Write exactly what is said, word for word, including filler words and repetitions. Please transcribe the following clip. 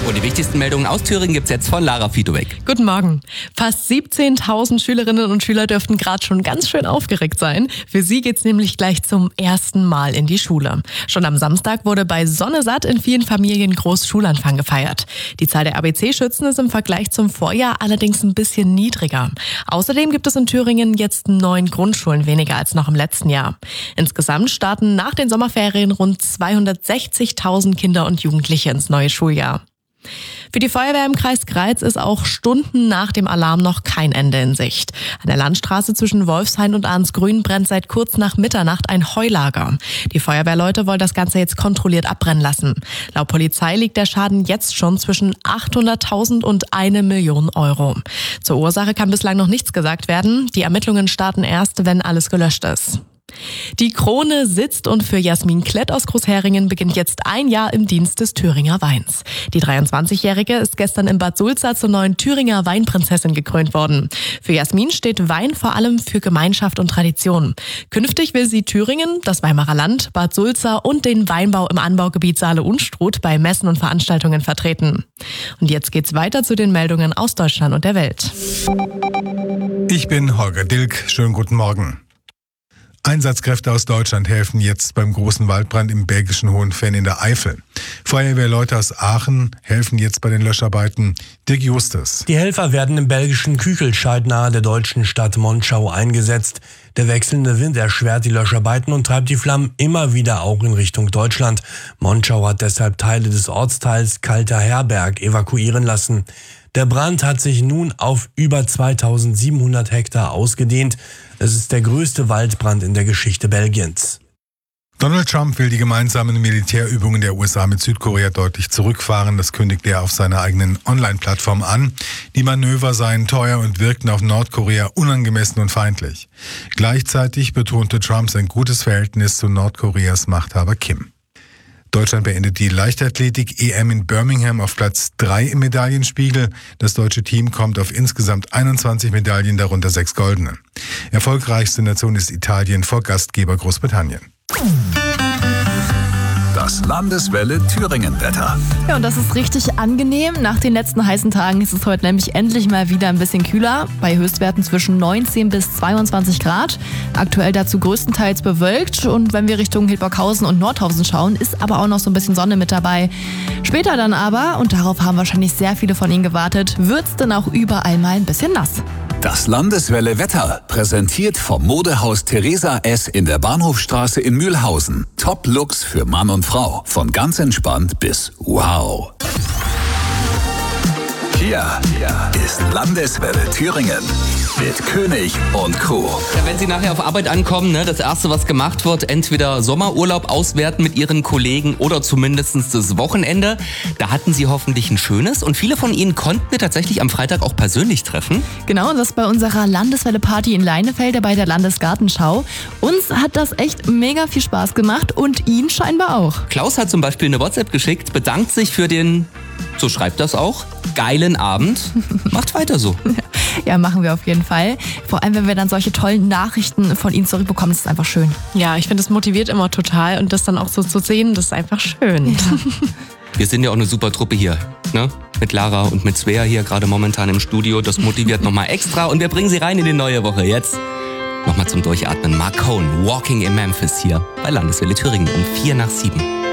Und die wichtigsten Meldungen aus Thüringen gibt's jetzt von Lara Fitowek. Guten Morgen. Fast siebzehntausend Schülerinnen und Schüler dürften gerade schon ganz schön aufgeregt sein. Für sie geht's nämlich gleich zum ersten Mal in die Schule. Schon am Samstag wurde bei Sonne satt in vielen Familien Großschulanfang gefeiert. Die Zahl der A B C-Schützen ist im Vergleich zum Vorjahr allerdings ein bisschen niedriger. Außerdem gibt es in Thüringen jetzt neun Grundschulen weniger als noch im letzten Jahr. Insgesamt starten nach den Sommerferien rund zweihundertsechzigtausend Kinder und Jugendliche ins neue Schuljahr. Für die Feuerwehr im Kreis Greiz ist auch Stunden nach dem Alarm noch kein Ende in Sicht. An der Landstraße zwischen Wolfshain und Arnsgrün brennt seit kurz nach Mitternacht ein Heulager. Die Feuerwehrleute wollen das Ganze jetzt kontrolliert abbrennen lassen. Laut Polizei liegt der Schaden jetzt schon zwischen achthunderttausend und eine Million Euro. Zur Ursache kann bislang noch nichts gesagt werden. Die Ermittlungen starten erst, wenn alles gelöscht ist. Die Krone sitzt und für Jasmin Klett aus Großheringen beginnt jetzt ein Jahr im Dienst des Thüringer Weins. Die dreiundzwanzigjährige ist gestern in Bad Sulza zur neuen Thüringer Weinprinzessin gekrönt worden. Für Jasmin steht Wein vor allem für Gemeinschaft und Tradition. Künftig will sie Thüringen, das Weimarer Land, Bad Sulza und den Weinbau im Anbaugebiet Saale-Unstrut bei Messen und Veranstaltungen vertreten. Und jetzt geht's weiter zu den Meldungen aus Deutschland und der Welt. Ich bin Holger Dilk. Schönen guten Morgen. Einsatzkräfte aus Deutschland helfen jetzt beim großen Waldbrand im belgischen Hohenfenn in der Eifel. Feuerwehrleute aus Aachen helfen jetzt bei den Löscharbeiten. Dirk Justus. Die Helfer werden im belgischen Küchelscheid nahe der deutschen Stadt Monschau eingesetzt. Der wechselnde Wind erschwert die Löscharbeiten und treibt die Flammen immer wieder auch in Richtung Deutschland. Monschau hat deshalb Teile des Ortsteils Kalter Herberg evakuieren lassen. Der Brand hat sich nun auf über zweitausendsiebenhundert Hektar ausgedehnt. Es ist der größte Waldbrand in der Geschichte Belgiens. Donald Trump will die gemeinsamen Militärübungen der U S A mit Südkorea deutlich zurückfahren. Das kündigte er auf seiner eigenen Online-Plattform an. Die Manöver seien teuer und wirkten auf Nordkorea unangemessen und feindlich. Gleichzeitig betonte Trump sein gutes Verhältnis zu Nordkoreas Machthaber Kim. Deutschland beendet die Leichtathletik-E M in Birmingham auf Platz drei im Medaillenspiegel. Das deutsche Team kommt auf insgesamt einundzwanzig Medaillen, darunter sechs goldene. Erfolgreichste Nation ist Italien vor Gastgeber Großbritannien. Das Landeswelle Thüringen-Wetter. Ja, und das ist richtig angenehm. Nach den letzten heißen Tagen ist es heute nämlich endlich mal wieder ein bisschen kühler. Bei Höchstwerten zwischen neunzehn bis zweiundzwanzig Grad. Aktuell dazu größtenteils bewölkt. Und wenn wir Richtung Hildburghausen und Nordhausen schauen, ist aber auch noch so ein bisschen Sonne mit dabei. Später dann aber, und darauf haben wahrscheinlich sehr viele von Ihnen gewartet, wird's dann auch überall mal ein bisschen nass. Das Landeswelle Wetter, präsentiert vom Modehaus Theresa S. in der Bahnhofstraße in Mühlhausen. Top-Looks für Mann und Frau. Von ganz entspannt bis wow. Hier ist Landeswelle Thüringen mit König und Co. Ja, wenn Sie nachher auf Arbeit ankommen, ne, das Erste, was gemacht wird, entweder Sommerurlaub auswerten mit Ihren Kollegen oder zumindest das Wochenende. Da hatten Sie hoffentlich ein schönes und viele von Ihnen konnten wir tatsächlich am Freitag auch persönlich treffen. Genau, das bei unserer Landeswelle-Party in Leinefelder bei der Landesgartenschau. Uns hat das echt mega viel Spaß gemacht und Ihnen scheinbar auch. Klaus hat zum Beispiel eine WhatsApp geschickt, bedankt sich für den, so schreibt das auch, geilen Abend. Macht weiter so. Ja, machen wir auf jeden Fall. Vor allem, wenn wir dann solche tollen Nachrichten von Ihnen zurückbekommen, das ist einfach schön. Ja, ich finde, das motiviert immer total und das dann auch so zu sehen, das ist einfach schön. Ja. Wir sind ja auch eine super Truppe hier, ne? Mit Lara und mit Svea hier gerade momentan im Studio. Das motiviert nochmal extra und wir bringen Sie rein in die neue Woche. Jetzt nochmal zum Durchatmen. Mark Cohn, Walking in Memphis hier bei Landeswelle Thüringen um vier nach sieben.